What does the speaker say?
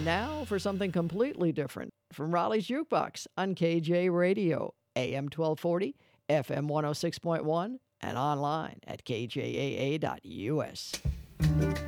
Now for something completely different from Raleigh's Jukebox on KJ Radio, AM 1240, FM 106.1, and online at kjaa.us.